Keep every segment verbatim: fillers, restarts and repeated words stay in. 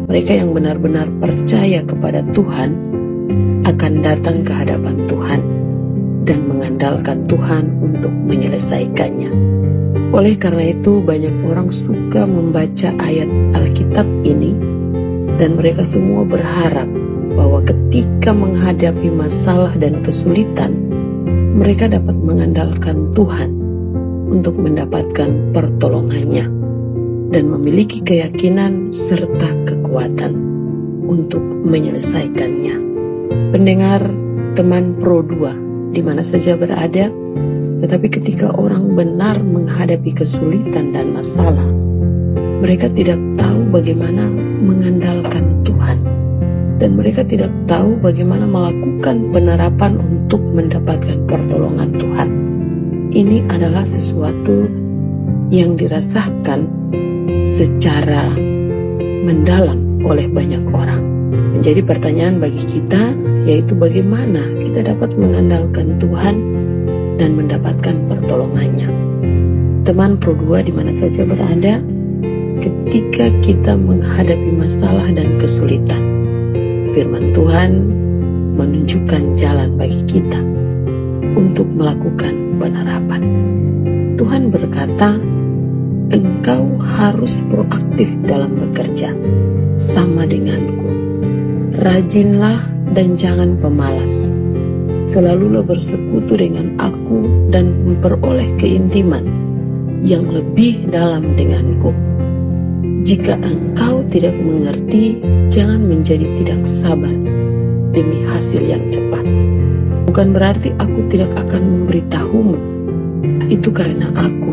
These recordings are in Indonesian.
mereka yang benar-benar percaya kepada Tuhan akan datang ke hadapan Tuhan dan mengandalkan Tuhan untuk menyelesaikannya. Oleh karena itu, banyak orang suka membaca ayat Alkitab ini dan mereka semua berharap bahwa ketika menghadapi masalah dan kesulitan, mereka dapat mengandalkan Tuhan untuk mendapatkan pertolongannya dan memiliki keyakinan serta kekuatan untuk menyelesaikannya. Pendengar teman Pro dua di mana saja berada, tetapi ketika orang benar menghadapi kesulitan dan masalah, mereka tidak tahu bagaimana mengandalkan Tuhan, dan mereka tidak tahu bagaimana melakukan penerapan untuk mendapatkan pertolongan Tuhan. Ini adalah sesuatu yang dirasakan secara mendalam oleh banyak orang. Menjadi pertanyaan bagi kita, yaitu bagaimana kita dapat mengandalkan Tuhan dan mendapatkan pertolongannya. Teman Pro dua di mana saja berada, ketika kita menghadapi masalah dan kesulitan, firman Tuhan menunjukkan jalan bagi kita untuk melakukan penerapan. Tuhan berkata, engkau harus proaktif dalam bekerja, sama denganku. Rajinlah dan jangan pemalas. Selalulah bersekutu dengan aku dan memperoleh keintiman yang lebih dalam denganku. Jika engkau tidak mengerti, jangan menjadi tidak sabar demi hasil yang cepat. Bukan berarti aku tidak akan memberitahumu. Itu karena aku.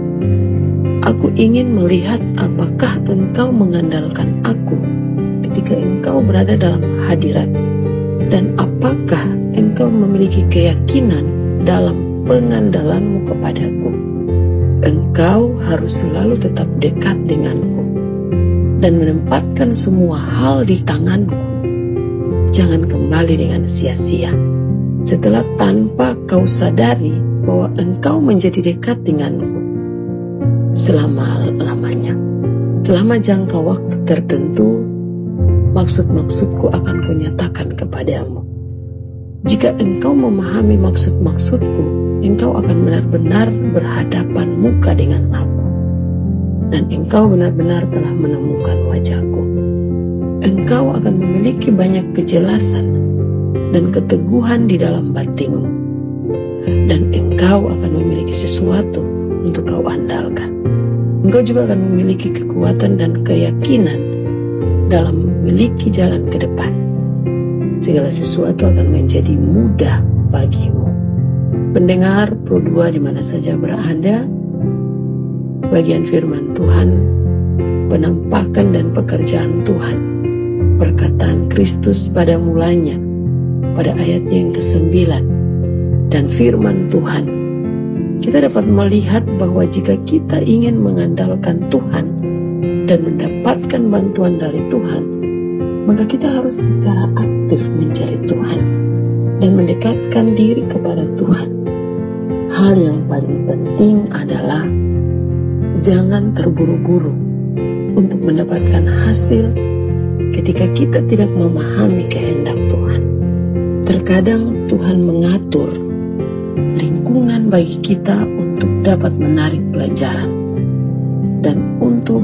Aku ingin melihat apakah engkau mengandalkan aku ketika engkau berada dalam hadirat, dan apakah engkau memiliki keyakinan dalam pengandalanmu kepadaku. Engkau harus selalu tetap dekat denganku dan menempatkan semua hal di tanganku. Jangan kembali dengan sia-sia setelah tanpa kau sadari bahwa engkau menjadi dekat denganku selama-lamanya. Selama jangka waktu tertentu, maksud-maksudku akan kunyatakan kepadamu. Jika engkau memahami maksud-maksudku, engkau akan benar-benar berhadapan muka dengan aku, dan engkau benar-benar telah menemukan wajahku. Engkau akan memiliki banyak kejelasan dan keteguhan di dalam batinmu, dan engkau akan memiliki sesuatu untuk kau andalkan. Engkau juga akan memiliki kekuatan dan keyakinan dalam memiliki jalan ke depan. Segala sesuatu akan menjadi mudah bagimu. Pendengar Pro dua di mana saja berada, bagian firman Tuhan, penampakan dan pekerjaan Tuhan, perkataan Kristus pada mulanya, pada ayatnya yang kesembilan, dan firman Tuhan, kita dapat melihat bahwa jika kita ingin mengandalkan Tuhan dan mendapatkan bantuan dari Tuhan, maka kita harus secara aktif mencari Tuhan dan mendekatkan diri kepada Tuhan. Hal yang paling penting adalah jangan terburu-buru untuk mendapatkan hasil ketika kita tidak memahami kehendak Tuhan. Terkadang Tuhan mengatur lingkungan bagi kita untuk dapat menarik pelajaran dan untuk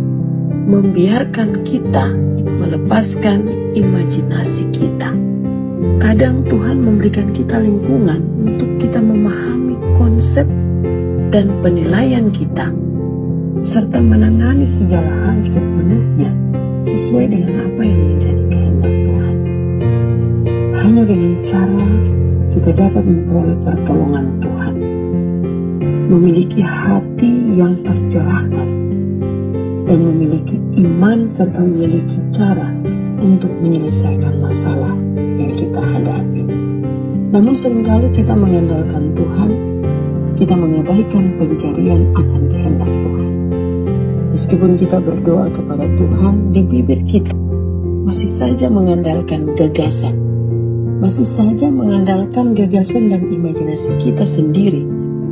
membiarkan kita melepaskan imajinasi kita. Kadang Tuhan memberikan kita lingkungan untuk kita memahami konsep dan penilaian kita, serta menangani segala hal sepenuhnya sesuai dengan apa yang menjadi kehendak Tuhan. Hanya dengan cara kita dapat memperoleh pertolongan Tuhan, memiliki hati yang tercerahkan, dan memiliki iman serta memiliki cara untuk menyelesaikan masalah yang kita hadapi. Namun seringkali kita mengandalkan Tuhan, kita mengabaikan pencarian akan kehendak Tuhan. Meskipun kita berdoa kepada Tuhan, di bibir kita masih saja mengandalkan gagasan, masih saja mengandalkan gagasan dan imajinasi kita sendiri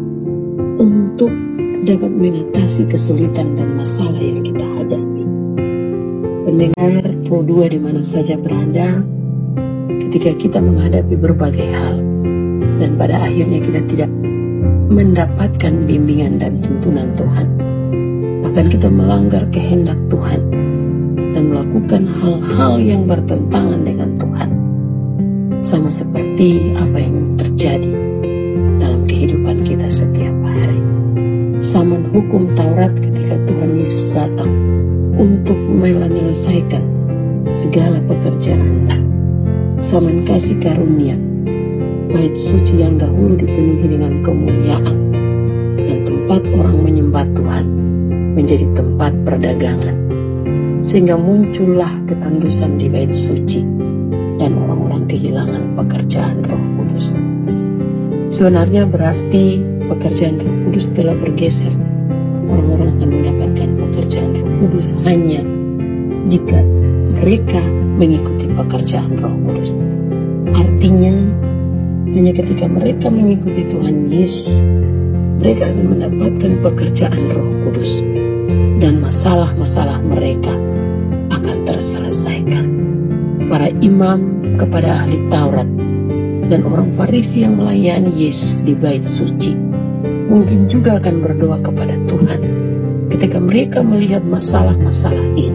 untuk dapat mengatasi kesulitan dan masalah yang kita hadapi. Pendengar Pro dua di mana saja berada, ketika kita menghadapi berbagai hal, dan pada akhirnya kita tidak mendapatkan bimbingan dan tuntunan Tuhan, bahkan kita melanggar kehendak Tuhan, dan melakukan hal-hal yang bertentangan dengan Tuhan, sama seperti apa yang terjadi dalam kehidupan kita setiap hari. Zaman hukum Taurat ketika Tuhan Yesus datang untuk menyelesaikan segala pekerjaannya. Zaman kasih karunia, bait suci yang dahulu dipenuhi dengan kemuliaan dan tempat orang menyembah Tuhan menjadi tempat perdagangan, sehingga muncullah ketandusan di bait suci dan orang-orang kehilangan pekerjaan Roh Kudus. Sebenarnya berarti pekerjaan Roh Kudus telah bergeser. Orang-orang akan mendapatkan pekerjaan Roh Kudus hanya jika mereka mengikuti pekerjaan Roh Kudus. Artinya, hanya ketika mereka mengikuti Tuhan Yesus, mereka akan mendapatkan pekerjaan Roh Kudus, dan masalah-masalah mereka akan terselesaikan. Para imam kepada ahli Taurat dan orang Farisi yang melayani Yesus di bait suci mungkin juga akan berdoa kepada Tuhan ketika mereka melihat masalah-masalah ini,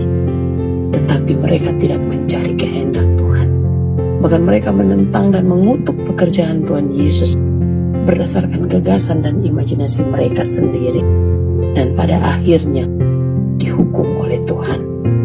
tetapi mereka tidak mencari kehendak Tuhan. Bahkan mereka menentang dan mengutuk pekerjaan Tuhan Yesus berdasarkan gagasan dan imajinasi mereka sendiri, dan pada akhirnya dihukum oleh Tuhan.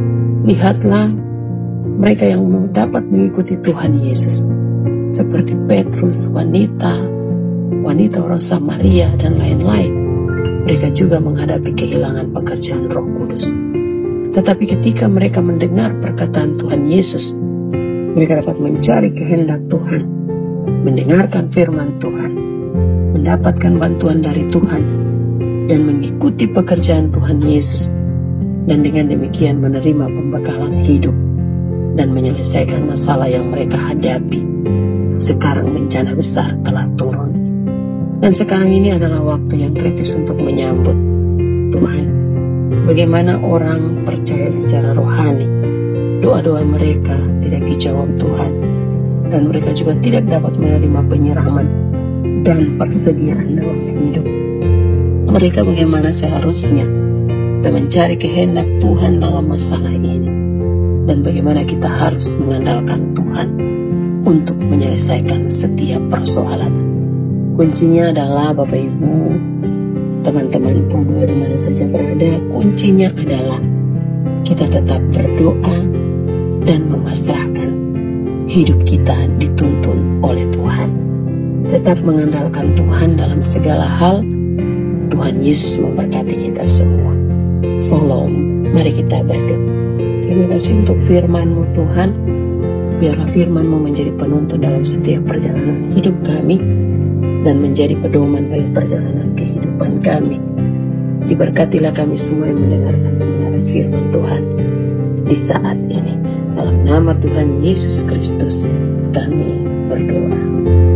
Lihatlah mereka yang dapat mengikuti Tuhan Yesus, seperti Petrus, wanita, wanita orang Samaria, dan lain-lain. Mereka juga menghadapi kehilangan pekerjaan Roh Kudus. Tetapi ketika mereka mendengar perkataan Tuhan Yesus, mereka dapat mencari kehendak Tuhan, mendengarkan firman Tuhan, mendapatkan bantuan dari Tuhan, dan mengikuti pekerjaan Tuhan Yesus, dan dengan demikian menerima pembekalan hidup dan menyelesaikan masalah yang mereka hadapi. Sekarang bencana besar telah turun, dan sekarang ini adalah waktu yang kritis untuk menyambut Tuhan. Bagaimana orang percaya secara rohani, doa-doa mereka tidak dijawab Tuhan, dan mereka juga tidak dapat menerima penyiraman dan persediaan dalam hidup mereka. Bagaimana seharusnya kita mencari kehendak Tuhan dalam masalah ini, dan bagaimana kita harus mengandalkan Tuhan untuk menyelesaikan setiap persoalan. Kuncinya adalah Bapak Ibu, teman-teman Pro dua di mana saja berada, kuncinya adalah kita tetap berdoa dan memasrahkan hidup kita dituntun oleh Tuhan. Tetap mengandalkan Tuhan dalam segala hal. Tuhan Yesus memberkati kita semua. Shalom, mari kita berdoa. Terima kasih untuk firman-Mu Tuhan. Biarlah firman-Mu menjadi penuntun dalam setiap perjalanan hidup kami, dan menjadi pedoman bagi perjalanan kehidupan kami. Diberkatilah kami semua yang mendengarkan kebenaran firman Tuhan di saat ini. Dalam nama Tuhan Yesus Kristus kami berdoa.